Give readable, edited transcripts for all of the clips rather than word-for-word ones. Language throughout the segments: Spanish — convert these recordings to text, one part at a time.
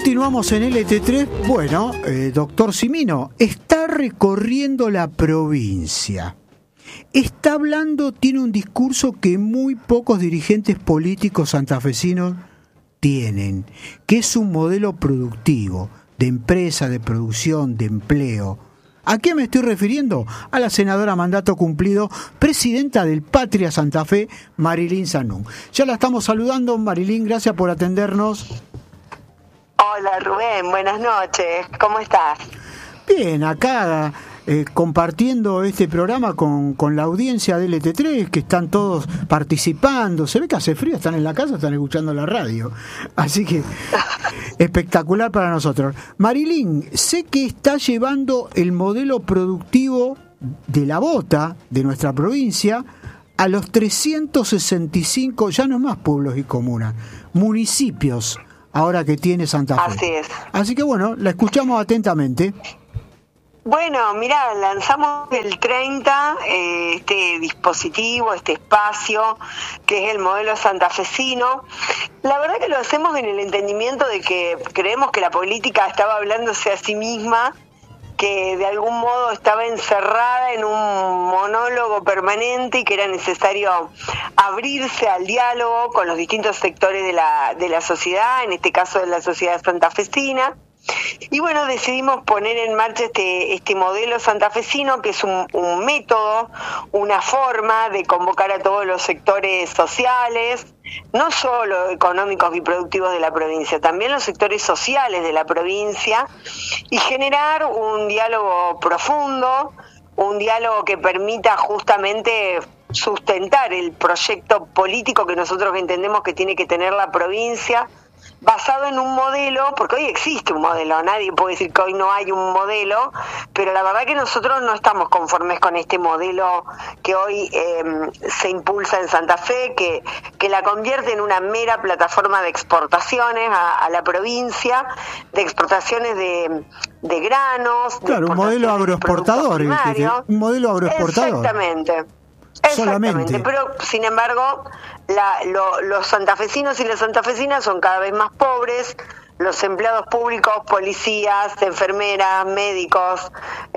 Continuamos en LT3. Bueno, doctor Cimino, está recorriendo la provincia. Está hablando, tiene un discurso que muy pocos dirigentes políticos santafesinos tienen, que es un modelo productivo, de empresa, de producción, de empleo. ¿A qué me estoy refiriendo? A la senadora mandato cumplido, presidenta del Patria Santa Fe, Marilyn Zanún. Ya la estamos saludando. Marilyn, gracias por atendernos. Hola Rubén, buenas noches, ¿cómo estás? Bien, acá compartiendo este programa con la audiencia de LT3, que están todos participando. Se ve que hace frío, están en la casa, están escuchando la radio. Así que espectacular para nosotros. Marilyn, sé que está llevando el modelo productivo de la bota de nuestra provincia a los 365, ya no es más pueblos y comunas, municipios, ahora que tiene Santa Fe. Así es. Así que bueno, la escuchamos atentamente. Bueno, mira, lanzamos el 30 este dispositivo, este espacio, que es el modelo santafesino. La verdad que lo hacemos en el entendimiento de que creemos que la política estaba hablándose a sí misma, que de algún modo estaba encerrada en un monólogo permanente y que era necesario abrirse al diálogo con los distintos sectores de la sociedad, en este caso de la sociedad santafesina. Y bueno, decidimos poner en marcha este modelo santafesino, que es un método, una forma de convocar a todos los sectores sociales, no solo económicos y productivos de la provincia, también los sectores sociales de la provincia, y generar un diálogo profundo, un diálogo que permita justamente sustentar el proyecto político que nosotros entendemos que tiene que tener la provincia, basado en un modelo, porque hoy existe un modelo, nadie puede decir que hoy no hay un modelo, pero la verdad que nosotros no estamos conformes con este modelo que hoy se impulsa en Santa Fe, que la convierte en una mera plataforma de exportaciones a la provincia, de exportaciones de granos. Claro, un modelo agroexportador. Un modelo agroexportador. Exactamente. Exactamente, pero sin embargo los santafesinos y las santafesinas son cada vez más pobres, los empleados públicos, policías, enfermeras, médicos,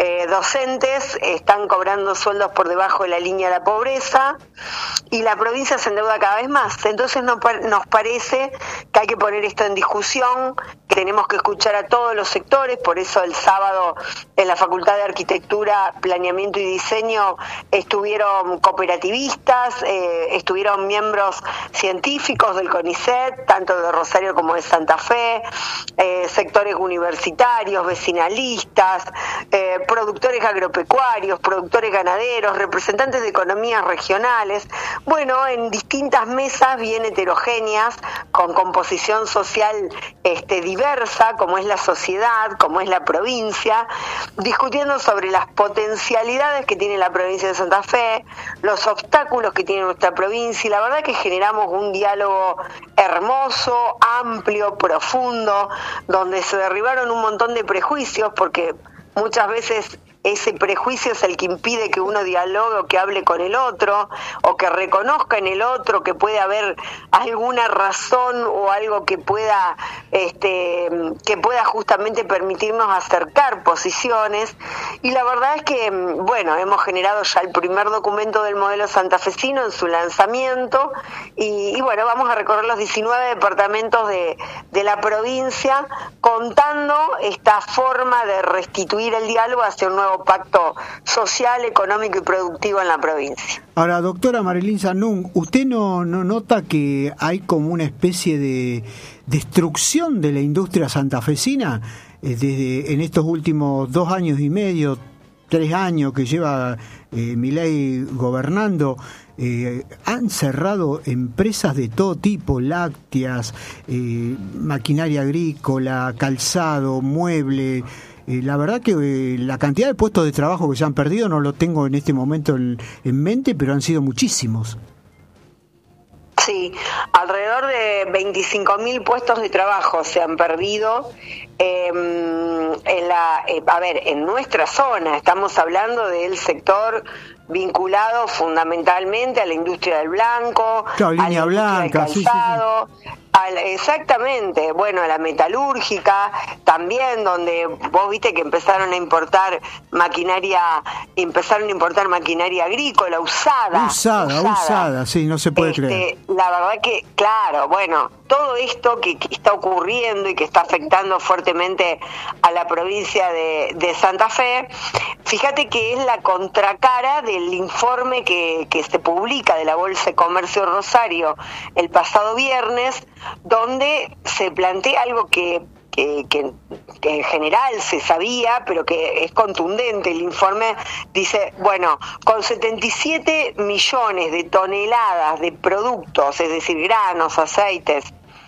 docentes están cobrando sueldos por debajo de la línea de la pobreza y la provincia se endeuda cada vez más. Entonces nos parece que hay que poner esto en discusión, que tenemos que escuchar a todos los sectores. Por eso el sábado en la Facultad de Arquitectura, Planeamiento y Diseño estuvieron cooperativistas, estuvieron miembros científicos del CONICET, tanto de Rosario como de Santa Fe, sectores universitarios, vecinalistas, productores agropecuarios, productores ganaderos, representantes de economías regionales, bueno, en distintas mesas bien heterogéneas, con composición social diversa, como es la sociedad, como es la provincia, discutiendo sobre las potencialidades que tiene la provincia de Santa Fe, los obstáculos que tiene nuestra provincia, y la verdad que generamos un diálogo hermoso, amplio, profundo, donde se derribaron un montón de prejuicios, porque muchas veces ese prejuicio es el que impide que uno dialogue o que hable con el otro, o que reconozca en el otro que puede haber alguna razón o algo que pueda justamente permitirnos acercar posiciones. Y la verdad es que, bueno, hemos generado ya el primer documento del modelo santafesino en su lanzamiento, y bueno, vamos a recorrer los 19 departamentos de la provincia, contando esta forma de restituir el diálogo hacia un nuevo pacto social, económico y productivo en la provincia. Ahora, doctora Marilyn Zanún, ¿usted no nota que hay como una especie de destrucción de la industria santafesina desde en estos últimos 2 años y medio, 3 años que lleva Milei gobernando? Han cerrado empresas de todo tipo, lácteas, maquinaria agrícola, calzado, mueble. La verdad que la cantidad de puestos de trabajo que se han perdido no lo tengo en este momento en mente, pero han sido muchísimos. Sí, alrededor de 25.000 puestos de trabajo se han perdido en nuestra zona. Estamos hablando del sector vinculado fundamentalmente a la industria del blanco, claro, a la industria del calzado, Exactamente, bueno, a la metalúrgica también, donde vos viste que empezaron a importar maquinaria agrícola usada, sí, no se puede creer. La verdad que, claro, bueno, todo esto que está ocurriendo y que está afectando fuertemente a la provincia de Santa Fe, fíjate que es la contracara del informe que se publica de la Bolsa de Comercio de Rosario el pasado viernes, donde se plantea algo que en general se sabía, pero que es contundente. El informe dice, bueno, con 77 millones de toneladas de productos, es decir, granos, aceites,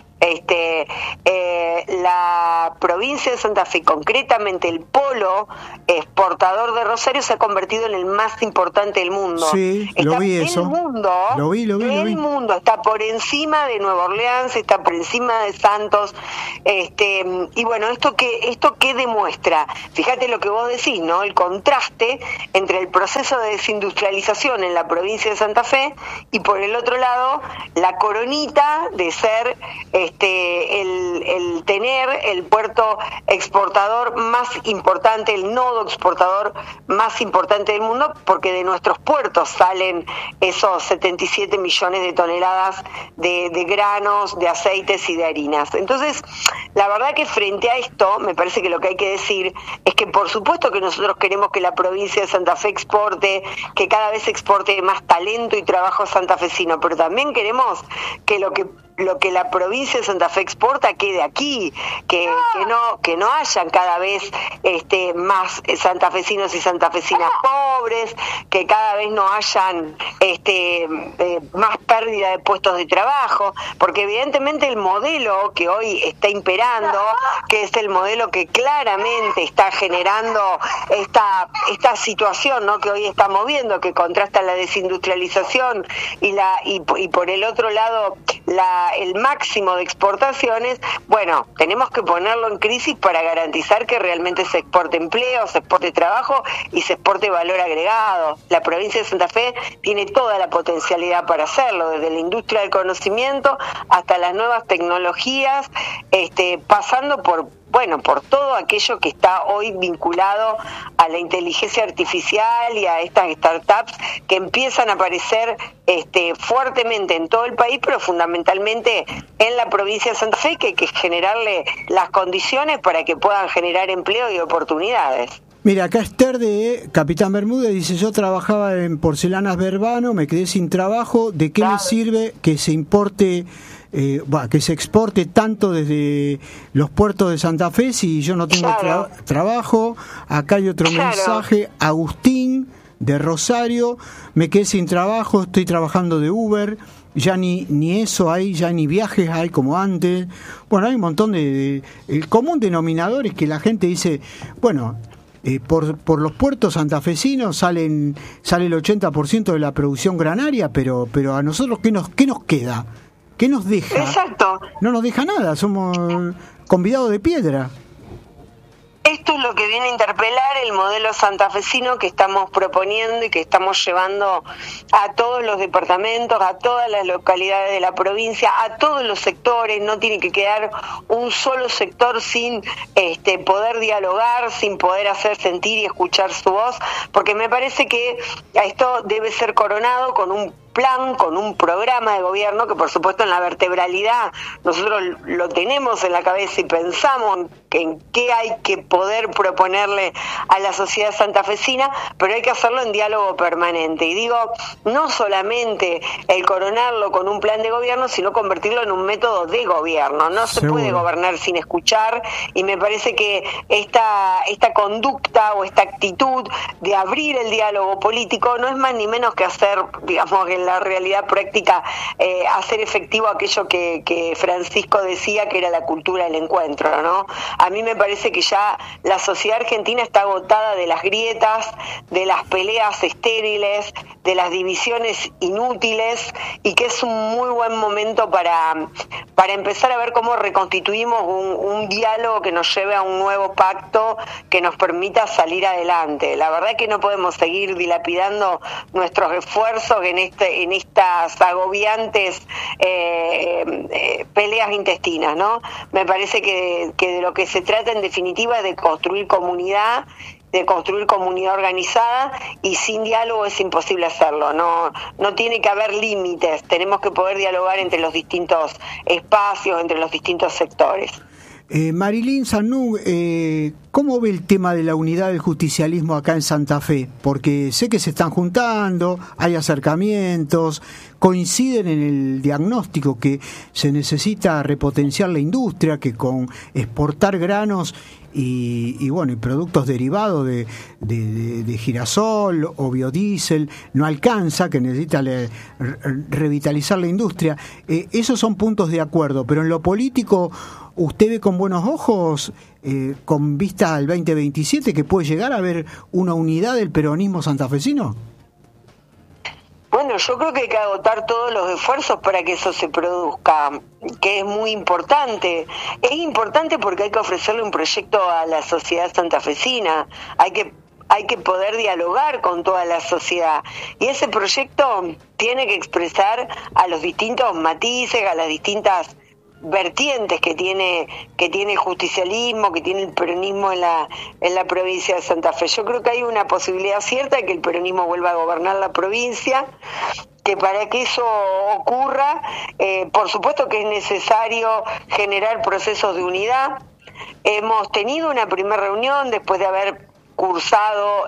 la provincia de Santa Fe, concretamente el polo exportador de Rosario, se ha convertido en el más importante del mundo. Sí, lo vi eso. Lo vi. El mundo está por encima de Nueva Orleans, está por encima de Santos, y bueno, ¿esto qué demuestra? Fíjate lo que vos decís, ¿no? El contraste entre el proceso de desindustrialización en la provincia de Santa Fe y por el otro lado la coronita de ser el tener el puerto exportador más importante, el nodo exportador más importante del mundo, porque de nuestros puertos salen esos 77 millones de toneladas de granos, de aceites y de harinas. Entonces, la verdad que frente a esto, me parece que lo que hay que decir es que por supuesto que nosotros queremos que la provincia de Santa Fe exporte, que cada vez exporte más talento y trabajo santafesino, pero también queremos que lo que la provincia de Santa Fe exporta quede aquí, que no hayan cada vez más santafesinos y santafesinas pobres, que cada vez no hayan más pérdida de puestos de trabajo, porque evidentemente el modelo que hoy está imperando, que es el modelo que claramente está generando esta situación, ¿no?, que hoy estamos viendo, que contrasta la desindustrialización y por el otro lado el máximo de exportaciones, bueno, tenemos que ponerlo en crisis para garantizar que realmente se exporte empleo, se exporte trabajo y se exporte valor agregado. La provincia de Santa Fe tiene toda la potencialidad para hacerlo, desde la industria del conocimiento hasta las nuevas tecnologías, pasando por todo aquello que está hoy vinculado a la inteligencia artificial y a estas startups que empiezan a aparecer fuertemente en todo el país, pero fundamentalmente en la provincia de Santa Fe, que hay que generarle las condiciones para que puedan generar empleo y oportunidades. Mira, acá Esther de Capitán Bermúdez dice: yo trabajaba en Porcelanas Verbano, me quedé sin trabajo, ¿de qué me sirve que se importe, que se exporte tanto desde los puertos de Santa Fe si yo no tengo trabajo? Acá hay otro mensaje, Agustín de Rosario: me quedé sin trabajo, estoy trabajando de Uber, ya ni eso hay, ya ni viajes hay como antes. Bueno, hay un montón el común denominador es que la gente dice, bueno, por los puertos santafesinos sale el 80% de la producción granaria, pero a nosotros ¿qué nos queda? ¿Qué nos deja? Exacto. No nos deja nada, somos convidados de piedra. Esto es lo que viene a interpelar el modelo santafesino que estamos proponiendo y que estamos llevando a todos los departamentos, a todas las localidades de la provincia, a todos los sectores. No tiene que quedar un solo sector sin poder dialogar, sin poder hacer sentir y escuchar su voz, porque me parece que esto debe ser coronado con un plan, con un programa de gobierno que por supuesto en la vertebralidad nosotros lo tenemos en la cabeza y pensamos en qué hay que poder proponerle a la sociedad santafesina, pero hay que hacerlo en diálogo permanente. Y digo, no solamente el coronarlo con un plan de gobierno, sino convertirlo en un método de gobierno. No se puede gobernar sin escuchar, y me parece que esta conducta o esta actitud de abrir el diálogo político no es más ni menos que hacer, digamos, en la realidad práctica, hacer efectivo aquello que Francisco decía, que era la cultura del encuentro, ¿no? A mí me parece que ya la sociedad argentina está agotada de las grietas, de las peleas estériles, de las divisiones inútiles, y que es un muy buen momento para empezar a ver cómo reconstituimos un diálogo que nos lleve a un nuevo pacto que nos permita salir adelante. La verdad es que no podemos seguir dilapidando nuestros esfuerzos en estas agobiantes peleas intestinas, ¿no? Me parece que de lo que se trata en definitiva es de construir comunidad organizada, y sin diálogo es imposible hacerlo. No tiene que haber límites, tenemos que poder dialogar entre los distintos espacios, entre los distintos sectores. Marilyn Sanung, ¿cómo ve el tema de la unidad del justicialismo acá en Santa Fe? Porque sé que se están juntando, hay acercamientos, coinciden en el diagnóstico que se necesita repotenciar la industria, que con exportar granos y productos derivados de girasol o biodiesel no alcanza, que necesita revitalizar la industria. Esos son puntos de acuerdo, pero en lo político, ¿usted ve con buenos ojos, con vista al 2027, que puede llegar a haber una unidad del peronismo santafesino? Bueno, yo creo que hay que agotar todos los esfuerzos para que eso se produzca, que es muy importante. Es importante porque hay que ofrecerle un proyecto a la sociedad santafesina, hay que poder dialogar con toda la sociedad, y ese proyecto tiene que expresar a los distintos matices, a las distintas vertientes que tiene el justicialismo, que tiene el peronismo en la provincia de Santa Fe. Yo creo que hay una posibilidad cierta de que el peronismo vuelva a gobernar la provincia, que para que eso ocurra, por supuesto que es necesario generar procesos de unidad. Hemos tenido una primera reunión después de haber cursado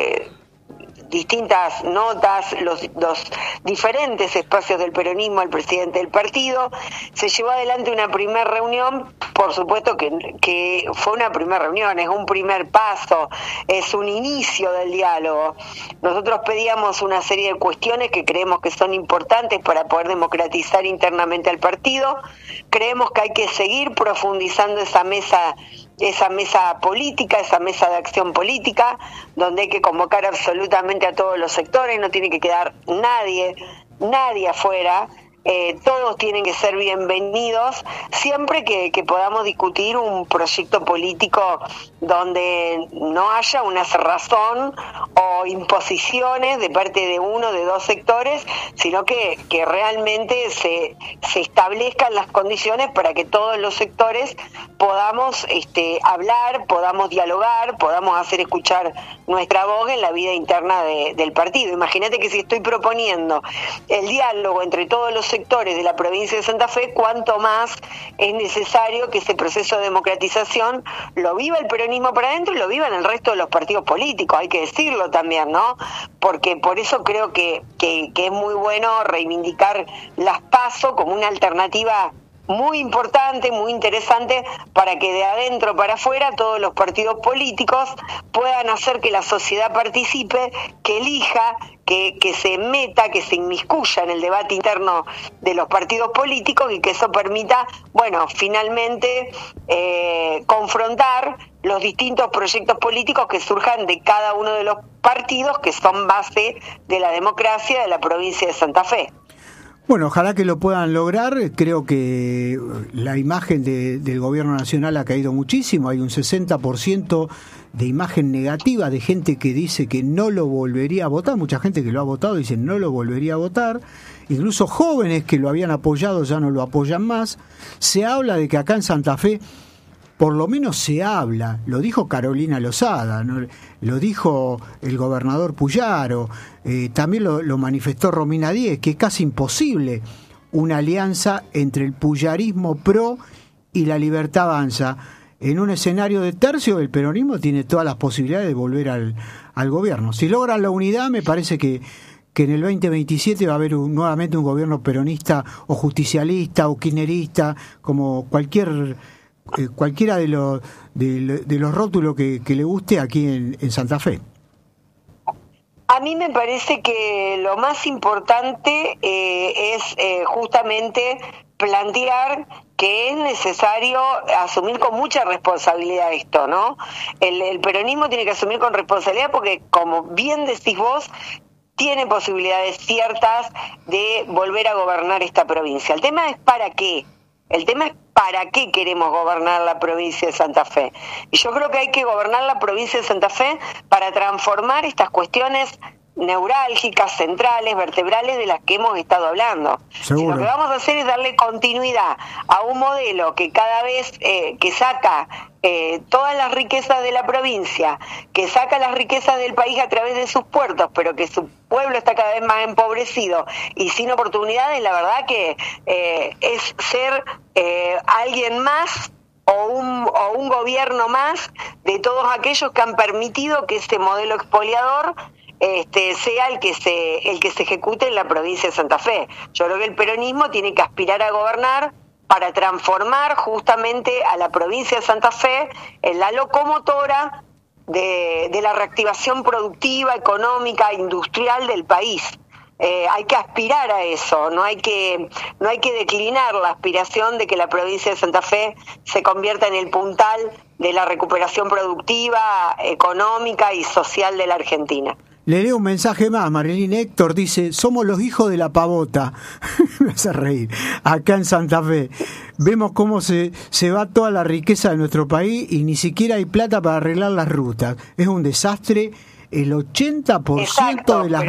distintas notas, los diferentes espacios del peronismo al presidente del partido. Se llevó adelante una primera reunión, por supuesto que fue una primera reunión, es un primer paso, es un inicio del diálogo. Nosotros pedíamos una serie de cuestiones que creemos que son importantes para poder democratizar internamente al partido. Creemos que hay que seguir profundizando esa mesa política, esa mesa de acción política, donde hay que convocar absolutamente a todos los sectores, no tiene que quedar nadie afuera. Todos tienen que ser bienvenidos, siempre que podamos discutir un proyecto político donde no haya una cerrazón o imposiciones de parte de uno, de dos sectores, sino que realmente se establezcan las condiciones para que todos los sectores podamos hablar, podamos dialogar, podamos hacer escuchar nuestra voz en la vida interna del partido. Imagínate que si estoy proponiendo el diálogo entre todos los sectores de la provincia de Santa Fe, cuánto más es necesario que ese proceso de democratización lo viva el peronismo para adentro y lo vivan el resto de los partidos políticos, hay que decirlo también, ¿no? Porque por eso creo que es muy bueno reivindicar las PASO como una alternativa muy importante, muy interesante, para que de adentro para afuera todos los partidos políticos puedan hacer que la sociedad participe, que elija, que se meta, que se inmiscuya en el debate interno de los partidos políticos, y que eso permita, finalmente confrontar los distintos proyectos políticos que surjan de cada uno de los partidos que son base de la democracia de la provincia de Santa Fe. Bueno, ojalá que lo puedan lograr. Creo que la imagen del gobierno nacional ha caído muchísimo. Hay un 60% de imagen negativa de gente que dice que no lo volvería a votar. Mucha gente que lo ha votado dice no lo volvería a votar. Incluso jóvenes que lo habían apoyado ya no lo apoyan más. Se habla de que acá en Santa Fe, por lo menos se habla, lo dijo Carolina Lozada, ¿no? Lo dijo el gobernador Puyaro, también lo manifestó Romina Díez, que es casi imposible una alianza entre el puyarismo PRO y la Libertad Avanza. En un escenario de tercio, el peronismo tiene todas las posibilidades de volver al gobierno. Si logran la unidad, me parece que en el 2027 va a haber nuevamente un gobierno peronista o justicialista o kirchnerista, como cualquiera de los rótulos que le guste aquí en Santa Fe. A mí me parece que lo más importante es justamente plantear que es necesario asumir con mucha responsabilidad esto, ¿no? El peronismo tiene que asumir con responsabilidad porque, como bien decís vos, tiene posibilidades ciertas de volver a gobernar esta provincia. El tema es para qué. El tema es para qué queremos gobernar la provincia de Santa Fe. Y yo creo que hay que gobernar la provincia de Santa Fe para transformar estas cuestiones neurálgicas, centrales, vertebrales de las que hemos estado hablando. Si lo que vamos a hacer es darle continuidad a un modelo que cada vez que saca todas las riquezas de la provincia, que saca las riquezas del país a través de sus puertos, pero que su pueblo está cada vez más empobrecido y sin oportunidades, la verdad que es ser alguien más o un gobierno más de todos aquellos que han permitido que este modelo expoliador sea el que se ejecute en la provincia de Santa Fe. Yo creo que el peronismo tiene que aspirar a gobernar para transformar justamente a la provincia de Santa Fe en la locomotora de la reactivación productiva, económica, industrial del país. Hay que aspirar a eso, no hay que declinar la aspiración de que la provincia de Santa Fe se convierta en el puntal de la recuperación productiva, económica y social de la Argentina. Le leo un mensaje más. Marilyn Héctor dice: somos los hijos de la pavota. Me hace reír. Acá en Santa Fe vemos cómo se va toda la riqueza de nuestro país y ni siquiera hay plata para arreglar las rutas. Es un desastre. El 80% de las